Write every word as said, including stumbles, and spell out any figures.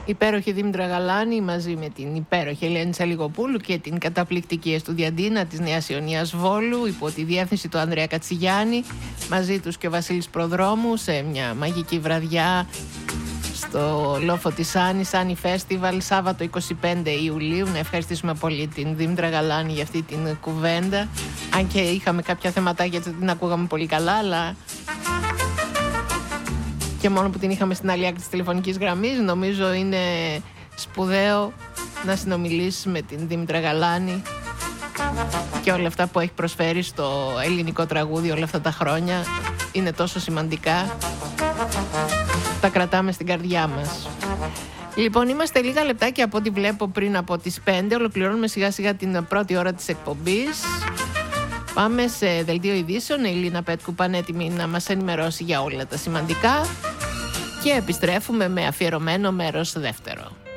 υπέροχη Δήμητρα Γαλάνη μαζί με την υπέροχη Ελένη Τσαλιγοπούλου και την καταπληκτική Εστουδιαντίνα της Νέας Ιωνίας Βόλου υπό τη διεύθυνση του Ανδρέα Κατσιγιάννη, μαζί τους και ο Βασίλης Προδρόμου σε μια μαγική βραδιά στο Λόφο της Άνης, Άνη Φέστιβαλ, Σάββατο είκοσι πέντε Ιουλίου. Να ευχαριστήσουμε πολύ την Δήμητρα Γαλάνη για αυτή την κουβέντα, αν και είχαμε κάποια θεματάκια γιατί την ακούγαμε πολύ καλά, αλλά και μόνο που την είχαμε στην άλλη άκρη της τηλεφωνικής γραμμής, νομίζω είναι σπουδαίο να συνομιλήσεις με την Δήμητρα Γαλάνη και όλα αυτά που έχει προσφέρει στο ελληνικό τραγούδι όλα αυτά τα χρόνια. Είναι τόσο σημαντικά, τα κρατάμε στην καρδιά μας. Λοιπόν, είμαστε λίγα λεπτάκια από ό,τι βλέπω πριν από τις πέντε. Ολοκληρώνουμε σιγά σιγά την πρώτη ώρα της εκπομπής. Πάμε σε δελτίο ειδήσεων. Η Ελίνα Πέτκου πανέτοιμη να μας ενημερώσει για όλα τα σημαντικά και επιστρέφουμε με αφιερωμένο μέρος δεύτερο.